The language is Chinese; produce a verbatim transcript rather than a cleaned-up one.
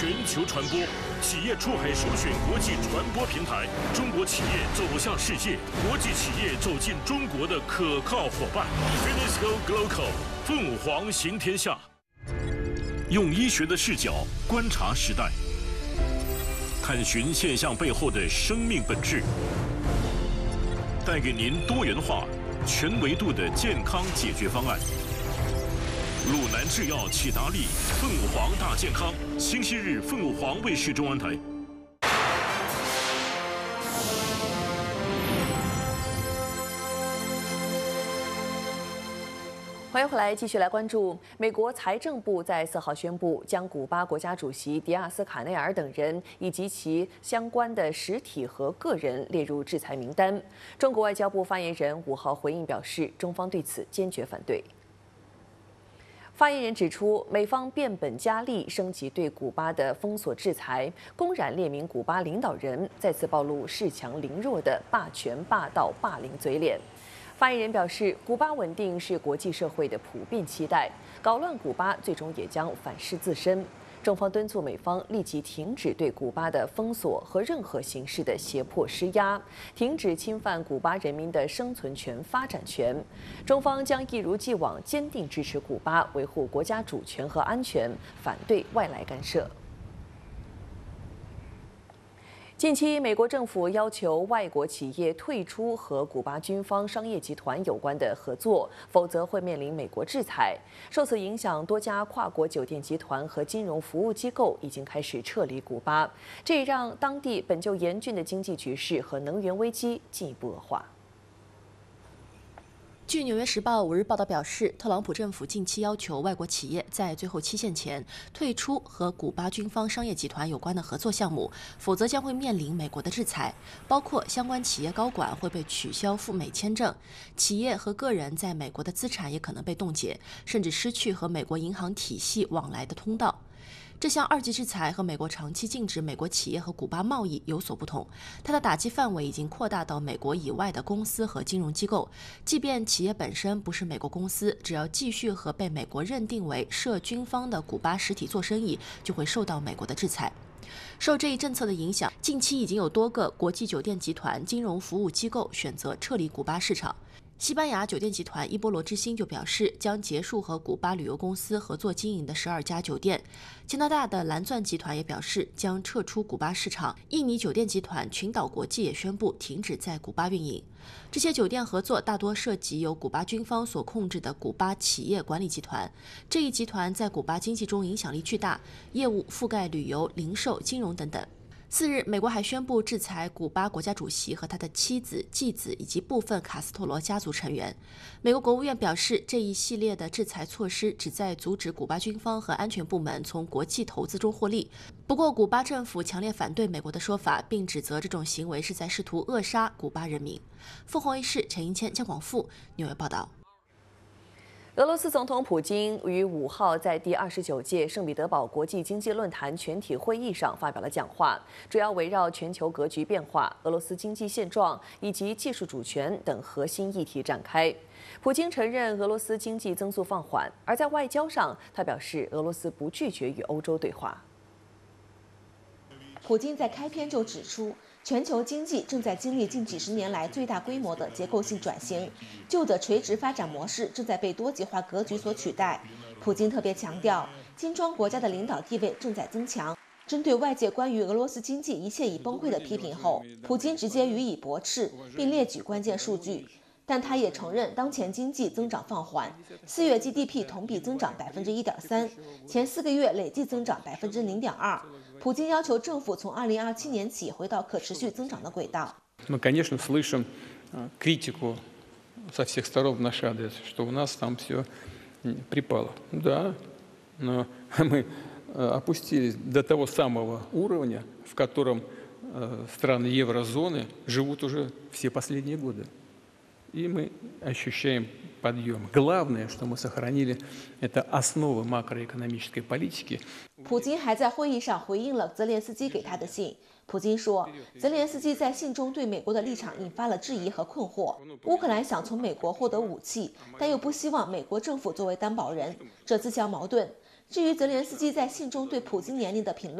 全球传播，企业出海首选国际传播平台，中国企业走向世界，国际企业走进中国的可靠伙伴。Finisco Global， 凤凰行天下，用医学的视角观察时代，探寻现象背后的生命本质，带给您多元化、全维度的健康解决方案。鲁南制药启达利凤凰大健康，星期日凤凰卫视中文台。 欢迎回来，继续来关注美国财政部在四号宣布，将古巴国家主席迪亚斯卡内尔等人以及其相关的实体和个人列入制裁名单。中国外交部发言人五号回应表示，中方对此坚决反对。发言人指出，美方变本加厉升级对古巴的封锁制裁，公然列明古巴领导人，再次暴露恃强凌弱的霸权、霸道、霸凌嘴脸。发言人表示，古巴稳定是国际社会的普遍期待，搞乱古巴最终也将反噬自身。中方敦促美方立即停止对古巴的封锁和任何形式的胁迫施压，停止侵犯古巴人民的生存权、发展权。中方将一如既往坚定支持古巴维护国家主权和安全，反对外来干涉。近期，美国政府要求外国企业退出和古巴军方商业集团有关的合作，否则会面临美国制裁。受此影响，多家跨国酒店集团和金融服务机构已经开始撤离古巴，这也让当地本就严峻的经济局势和能源危机进一步恶化。 据《纽约时报》五日报道表示，特朗普政府近期要求外国企业在最后期限前退出和古巴军方商业集团有关的合作项目，否则将会面临美国的制裁，包括相关企业高管会被取消赴美签证，企业和个人在美国的资产也可能被冻结，甚至失去和美国银行体系往来的通道。这项二级制裁和美国长期禁止美国企业和古巴贸易有所不同，它的打击范围已经扩大到美国以外的公司和金融机构，即便企业本身不是美国公司，只要继续和被美国认定为涉军方的古巴实体做生意，就会受到美国的制裁。受这一政策的影响，近期已经有多个国际酒店集团、金融服务机构选择撤离古巴市场。西班牙酒店集团伊波罗之星就表示，将结束和古巴旅游公司合作经营的十二家酒店。加拿大的蓝钻集团也表示将撤出古巴市场。印尼酒店集团群岛国际也宣布停止在古巴运营。这些酒店合作大多涉及由古巴军方所控制的古巴企业管理集团。这一集团在古巴经济中影响力巨大，业务覆盖旅游、零售、金融等等。四日，美国还宣布制裁古巴国家主席和他的妻子、继子以及部分卡斯特罗家族成员。美国国务院表示，这一系列的制裁措施旨在阻止古巴军方和安全部门从国际投资中获利。不过，古巴政府强烈反对美国的说法，并指责这种行为是在试图扼杀古巴人民。凤凰卫视陈英谦、江广富纽约报道。 俄罗斯总统普京于五号在第二十九届圣彼得堡国际经济论坛全体会议上发表了讲话，主要围绕全球格局变化、俄罗斯经济现状以及技术主权等核心议题展开。普京承认俄罗斯经济增速放缓，而在外交上，他表示俄罗斯不拒绝与欧洲对话。 普京在开篇就指出，全球经济正在经历近几十年来最大规模的结构性转型，旧的垂直发展模式正在被多极化格局所取代。普京特别强调，金砖国家的领导地位正在增强。针对外界关于俄罗斯经济一切已崩溃的批评后，普京直接予以驳斥，并列举关键数据。但他也承认，当前经济增长放缓，四月 G D P 同比增长百分之一点三，前四个月累计增长百分之零点二。普京要求政府从二零二七年起回到可持续增长的轨道。 Мы, конечно, слышим критику со всех сторон в наш адрес, что у нас там все припало. Да, но мы опустились до того самого уровня, в котором страны еврозоны живут уже все последние годы. И мы ощущаем подъем. Главное, что мы сохранили, это основы макроэкономической политики. 普京还在会议上回应了泽连斯基给他的信。普京说，泽连斯基在信中对美国的立场引发了质疑和困惑。乌克兰想从美国获得武器，但又不希望美国政府作为担保人，这自相矛盾。至于泽连斯基在信中对普京年龄的评论，